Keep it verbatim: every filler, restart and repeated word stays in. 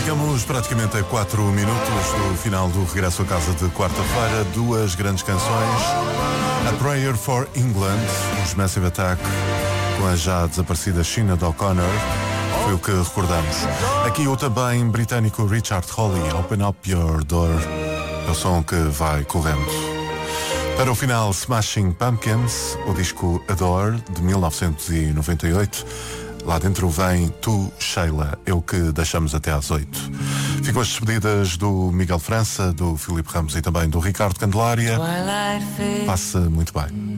Ficamos praticamente a quatro minutos do final do regresso a casa de quarta-feira. Duas grandes canções. A Prayer for England, os Massive Attack, com a já desaparecida Sinead O'Connor. Foi o que recordamos. Aqui o também britânico Richard Hawley, Open Up Your Door. É o som que vai correndo. Para o final, Smashing Pumpkins, o disco Adore, de mil novecentos e noventa e oito. Lá dentro vem Tu, Sheila, é o que deixamos até às oito. Ficam as despedidas do Miguel França, do Filipe Ramos e também do Ricardo Candelária. Passe muito bem.